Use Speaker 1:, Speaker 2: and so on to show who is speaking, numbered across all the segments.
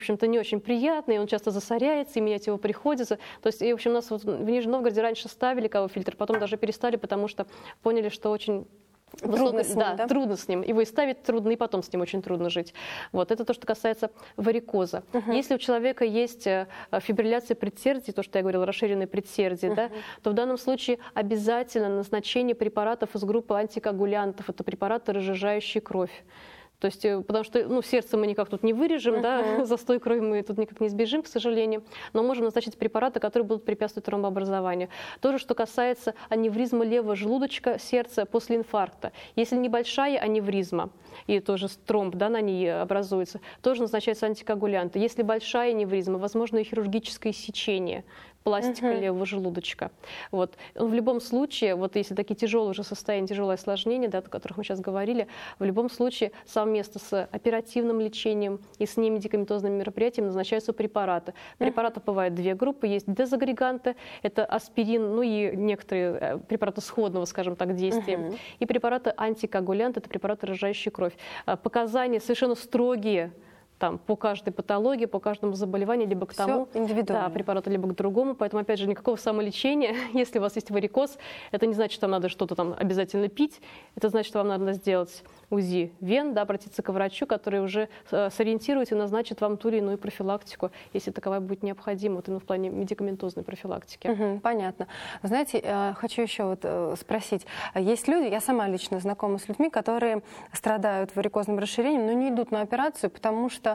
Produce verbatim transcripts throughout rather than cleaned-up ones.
Speaker 1: в общем-то, не очень приятный, он часто засоряется, и менять его приходится. То есть, и, в общем, у нас вот в Нижнем Новгороде раньше ставили кавофильтр, потом даже перестали, потому что поняли, что очень
Speaker 2: трудно,
Speaker 1: высокий,
Speaker 2: с ним,
Speaker 1: да,
Speaker 2: да?
Speaker 1: трудно с ним. Его и ставить трудно, и потом с ним очень трудно жить. Вот. Это то, что касается варикоза. Uh-huh. Если у человека есть фибрилляция предсердий, то, что я говорила, расширенные предсердия, uh-huh. да, то в данном случае обязательно назначение препаратов из группы антикоагулянтов. Это препараты, разжижающие кровь. То есть, потому что ну, сердце мы никак тут не вырежем, uh-huh. да, застой крови мы тут никак не избежим, к сожалению, но можем назначить препараты, которые будут препятствовать тромбообразованию. То же, что касается аневризмы левого желудочка сердца после инфаркта. Если небольшая аневризма, и тоже тромб да, на ней образуется, тоже назначаются антикоагулянты. Если большая аневризма, возможно и хирургическое сечение пластика uh-huh. левого желудочка. Вот. В любом случае, вот если такие тяжелые уже состояния, тяжелое осложнение, да, о которых мы сейчас говорили, в любом случае совместно с оперативным лечением и с немедикаментозными мероприятиями назначаются препараты. Препаратов uh-huh. бывает две группы. Есть дезагреганты, это аспирин, ну и некоторые препараты сходного, скажем так, действия. Uh-huh. И препараты антикоагулянты, это препараты, разжижающие кровь. Показания совершенно строгие, там, по каждой патологии, по каждому заболеванию, либо к тому да, препарату, либо к другому. Поэтому, опять же, никакого самолечения. Если у вас есть варикоз, это не значит, что вам надо что-то там обязательно пить. Это значит, что вам надо сделать УЗИ вен, да, обратиться к врачу, который уже сориентирует и назначит вам ту или иную профилактику, если таковая будет необходима, вот именно в плане медикаментозной профилактики.
Speaker 2: Угу, понятно. Знаете, хочу еще вот спросить. Есть люди, я сама лично знакома с людьми, которые страдают варикозным расширением, но не идут на операцию, потому что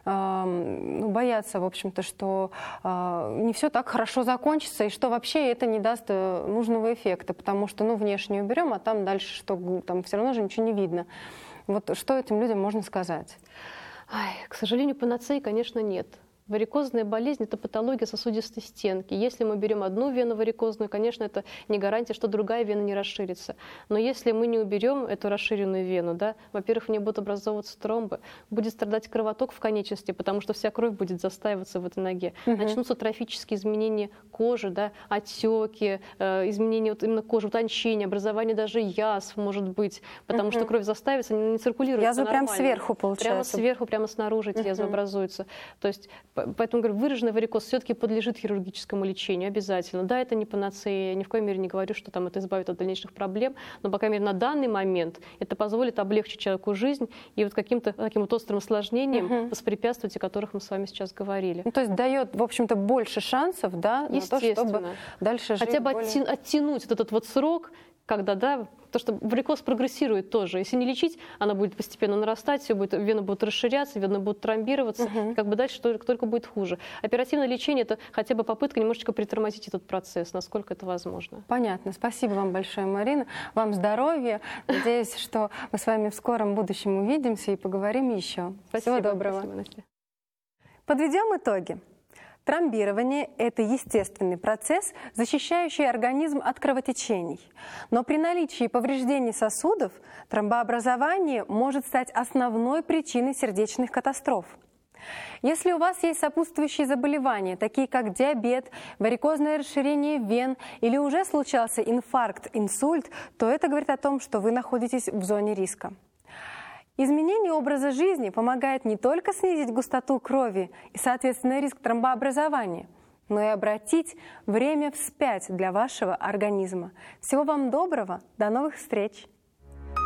Speaker 2: ну, боятся, в общем-то, что э, не все так хорошо закончится, и что вообще это не даст нужного эффекта, потому что, ну, внешне уберем, а там дальше что, там все равно же ничего не видно. Вот что этим людям можно сказать?
Speaker 1: Ай, к сожалению, панацеи, конечно, нет. Варикозная болезнь – это патология сосудистой стенки. Если мы берем одну вену варикозную, конечно, это не гарантия, что другая вена не расширится. Но если мы не уберем эту расширенную вену, да, во-первых, в ней будут образовываться тромбы, будет страдать кровоток в конечности, потому что вся кровь будет застаиваться в этой ноге. Угу. Начнутся трофические изменения кожи, да, отеки, э, изменения вот именно кожи, утончения, образование даже язв может быть, потому угу. что кровь застаивается, не, не циркулирует.
Speaker 2: Язва прямо сверху получается.
Speaker 1: Прямо сверху, прямо снаружи эти угу. язвы образуются. То есть поэтому, говорю, выраженный варикоз все-таки подлежит хирургическому лечению обязательно. Да, это не панацея, я ни в коей мере не говорю, что там это избавит от дальнейших проблем, но, по крайней мере, на данный момент это позволит облегчить человеку жизнь и вот каким-то таким вот острым осложнениям угу. воспрепятствовать, о которых мы с вами сейчас говорили.
Speaker 2: Ну, то есть дает, в общем-то, больше шансов, да, на то, чтобы дальше жить
Speaker 1: хотя бы
Speaker 2: более...
Speaker 1: оттянуть вот этот вот срок, когда, да, то, что варикоз прогрессирует тоже. Если не лечить, она будет постепенно нарастать, все будет, вены будут расширяться, вены будут тромбироваться, uh-huh. как бы дальше только, только будет хуже. Оперативное лечение – это хотя бы попытка немножечко притормозить этот процесс, насколько это возможно.
Speaker 2: Понятно. Спасибо вам большое, Марина. Вам здоровья. Надеюсь, что мы с вами в скором будущем увидимся и поговорим еще.
Speaker 1: Спасибо.
Speaker 2: Всего доброго.
Speaker 1: Спасибо, Настя.
Speaker 2: Подведем итоги. Тромбирование – это естественный процесс, защищающий организм от кровотечений. Но при наличии повреждений сосудов тромбообразование может стать основной причиной сердечных катастроф. Если у вас есть сопутствующие заболевания, такие как диабет, варикозное расширение вен или уже случался инфаркт, инсульт, то это говорит о том, что вы находитесь в зоне риска. Изменение образа жизни помогает не только снизить густоту крови и, соответственно, риск тромбообразования, но и обратить время вспять для вашего организма. Всего вам доброго, до новых встреч!